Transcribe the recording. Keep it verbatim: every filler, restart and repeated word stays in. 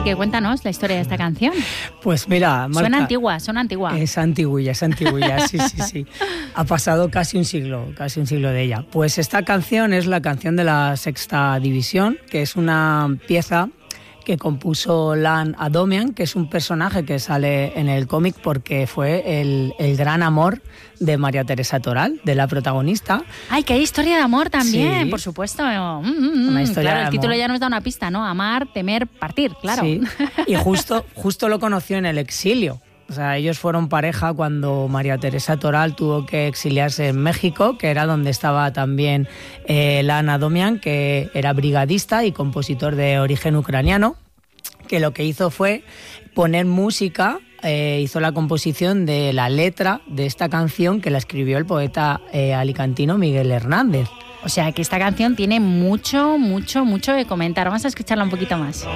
que cuéntanos la historia de esta canción. Pues mira, Marta, suena antigua, suena antigua. Es antiguilla, es antiguilla, sí, sí, sí. Ha pasado casi un siglo, casi un siglo de ella. Pues esta canción es la canción de la Sexta División, que es una pieza que compuso Lan Adomian, que es un personaje que sale en el cómic porque fue el, el gran amor de María Teresa Toral, de la protagonista. ¡Ay, que hay historia de amor también! Sí. Por supuesto. Mm, mm, Una historia claro, de el título amor. ya nos da una pista, ¿no? Amar, temer, partir, claro. Sí. Y justo, justo lo conoció en el exilio. O sea, ellos fueron pareja cuando María Teresa Toral tuvo que exiliarse en México, que era donde estaba también eh, Lan Adomian, que era brigadista y compositor de origen ucraniano, que lo que hizo fue poner música, eh, hizo la composición de la letra de esta canción que la escribió el poeta eh, alicantino Miguel Hernández. O sea, que esta canción tiene mucho, mucho, mucho que comentar. Vamos a escucharla un poquito más.